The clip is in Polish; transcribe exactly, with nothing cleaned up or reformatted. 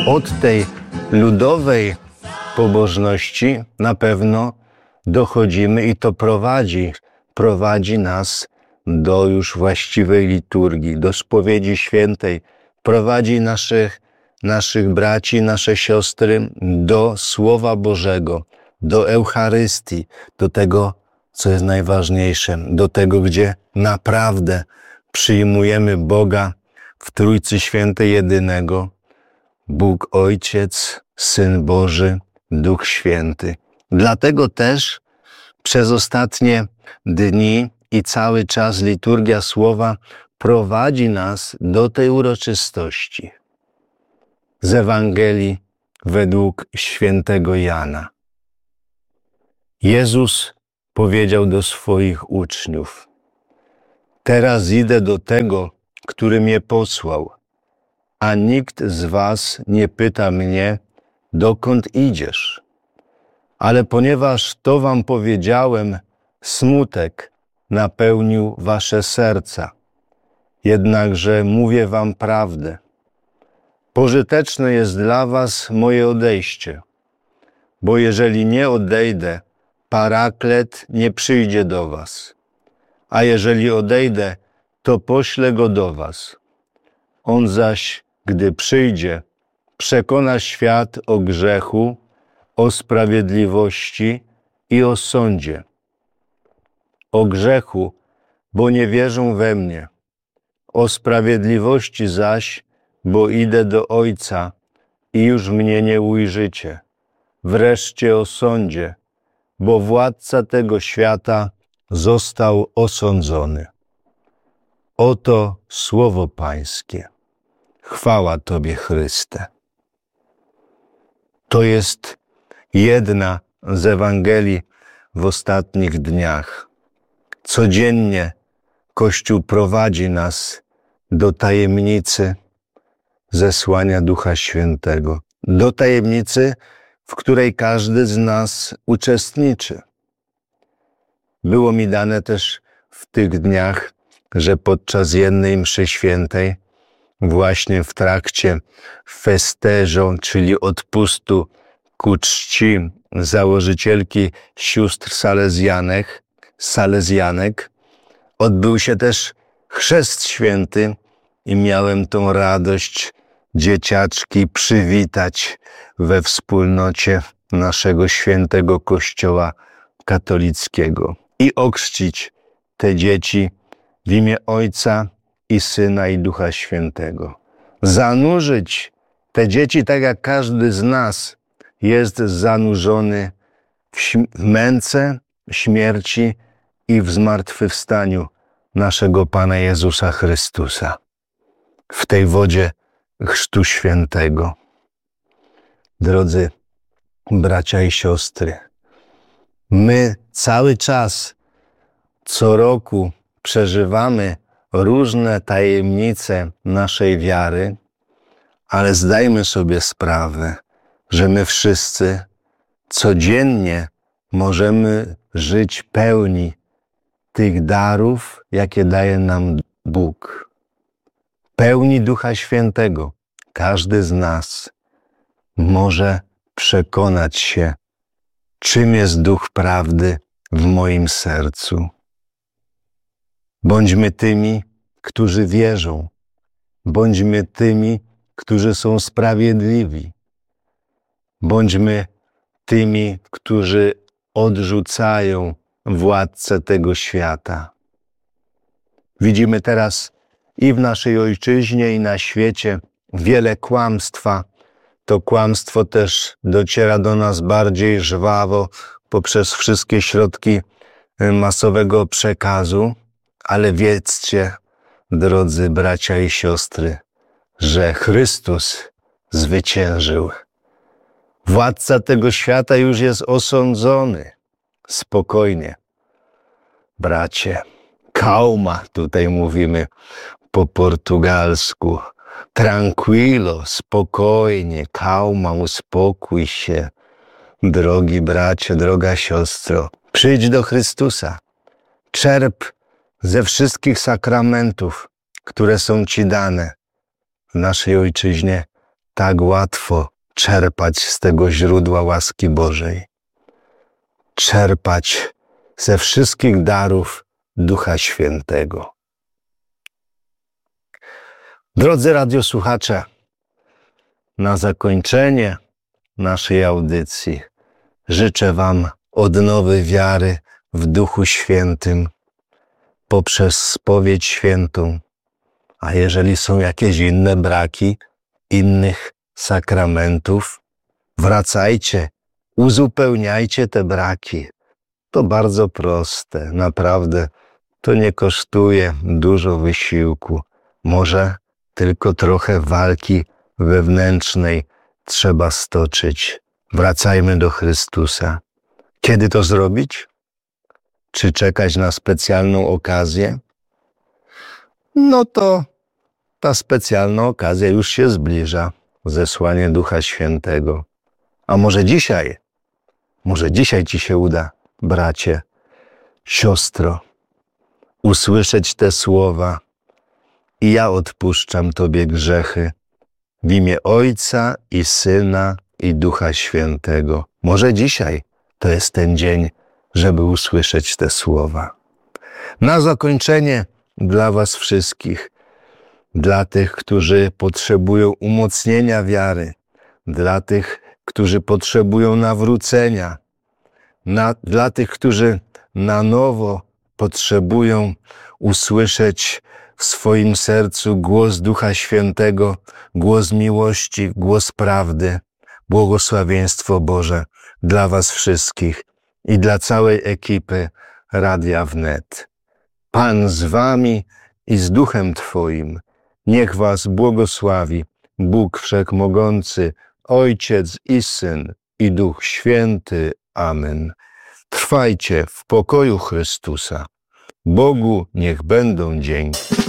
Od tej ludowej pobożności na pewno dochodzimy i to prowadzi, prowadzi nas do już właściwej liturgii, do spowiedzi świętej, prowadzi naszych, naszych braci, nasze siostry do Słowa Bożego, do Eucharystii, do tego, co jest najważniejsze, do tego, gdzie naprawdę przyjmujemy Boga w Trójcy Świętej jedynego, Bóg Ojciec, Syn Boży, Duch Święty. Dlatego też przez ostatnie dni i cały czas liturgia Słowa prowadzi nas do tej uroczystości. Z Ewangelii według świętego Jana. Jezus powiedział do swoich uczniów: teraz idę do tego, który mnie posłał, a nikt z was nie pyta mnie, dokąd idziesz. Ale ponieważ to wam powiedziałem, smutek napełnił wasze serca. Jednakże mówię wam prawdę. Pożyteczne jest dla was moje odejście, bo jeżeli nie odejdę, Paraklet nie przyjdzie do was. A jeżeli odejdę, to poślę go do was. On zaś, gdy przyjdzie, przekona świat o grzechu, o sprawiedliwości i o sądzie. O grzechu, bo nie wierzą we mnie. O sprawiedliwości zaś, bo idę do Ojca i już mnie nie ujrzycie. Wreszcie o sądzie, bo władca tego świata został osądzony. Oto słowo Pańskie. Chwała Tobie, Chryste. To jest jedna z Ewangelii w ostatnich dniach. Codziennie Kościół prowadzi nas do tajemnicy zesłania Ducha Świętego. Do tajemnicy, w której każdy z nas uczestniczy. Było mi dane też w tych dniach, że podczas jednej mszy świętej, właśnie w trakcie festeżu, czyli odpustu ku czci założycielki sióstr salezjanek, salezjanek, odbył się też chrzest święty i miałem tą radość dzieciaczki przywitać we wspólnocie naszego świętego Kościoła katolickiego i ochrzcić te dzieci w imię Ojca i Syna i Ducha Świętego. Zanurzyć te dzieci, tak jak każdy z nas jest zanurzony w męce, śmierci i w zmartwychwstaniu naszego Pana Jezusa Chrystusa. W tej wodzie Chrztu Świętego. Drodzy bracia i siostry, my cały czas, co roku przeżywamy różne tajemnice naszej wiary, ale zdajmy sobie sprawę, że my wszyscy codziennie możemy żyć pełni tych darów, jakie daje nam Bóg. Pełni Ducha Świętego. Każdy z nas może przekonać się, czym jest Duch Prawdy w moim sercu. Bądźmy tymi, którzy wierzą. Bądźmy tymi, którzy są sprawiedliwi. Bądźmy tymi, którzy odrzucają władcę tego świata. Widzimy teraz i w naszej ojczyźnie, i na świecie wiele kłamstwa. To kłamstwo też dociera do nas bardziej żwawo poprzez wszystkie środki masowego przekazu, ale wiedzcie, drodzy bracia i siostry, że Chrystus zwyciężył. Władca tego świata już jest osądzony. Spokojnie, bracie. Calma, tutaj mówimy po portugalsku. Tranquilo, spokojnie, calma, uspokój się. Drogi bracie, droga siostro, przyjdź do Chrystusa. Czerp ze wszystkich sakramentów, które są Ci dane w naszej ojczyźnie tak łatwo czerpać z tego źródła łaski Bożej. Czerpać ze wszystkich darów Ducha Świętego. Drodzy radiosłuchacze, na zakończenie naszej audycji życzę Wam odnowy wiary w Duchu Świętym poprzez spowiedź świętą, a jeżeli są jakieś inne braki innych sakramentów, wracajcie, uzupełniajcie te braki. To bardzo proste, naprawdę to nie kosztuje dużo wysiłku. Może tylko trochę walki wewnętrznej trzeba stoczyć. Wracajmy do Chrystusa. Kiedy to zrobić? Czy czekać na specjalną okazję? No to ta specjalna okazja już się zbliża. Zesłanie Ducha Świętego. A może dzisiaj? Może dzisiaj ci się uda, bracie, siostro, usłyszeć te słowa: i ja odpuszczam Tobie grzechy w imię Ojca i Syna i Ducha Świętego. Może dzisiaj to jest ten dzień, żeby usłyszeć te słowa. Na zakończenie dla Was wszystkich, dla tych, którzy potrzebują umocnienia wiary, dla tych, którzy potrzebują nawrócenia, na, dla tych, którzy na nowo potrzebują usłyszeć w swoim sercu głos Ducha Świętego, głos miłości, głos prawdy, błogosławieństwo Boże dla Was wszystkich i dla całej ekipy Radia Wnet. Pan z Wami i z Duchem Twoim. Niech Was błogosławi Bóg Wszechmogący, Ojciec i Syn i Duch Święty. Amen. Trwajcie w pokoju Chrystusa. Bogu niech będą dzięki.